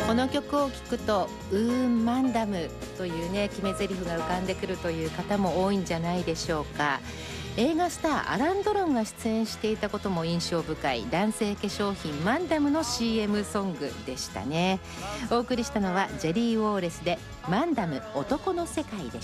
この曲を聴くとマンダムというね決め台詞が浮かんでくるという方も多いんじゃないでしょうか。映画スターアラン・ドロンが出演していたことも印象深い男性化粧品マンダムの CM ソングでしたね。お送りしたのはジェリー・ウォーレスでマンダム男の世界でした。